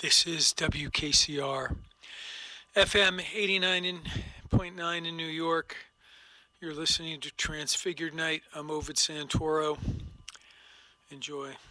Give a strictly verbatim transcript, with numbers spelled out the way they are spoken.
This is W K C R, F M eighty-nine point nine in New York. You're listening to Transfigured Night. I'm Ovid Santoro. Enjoy.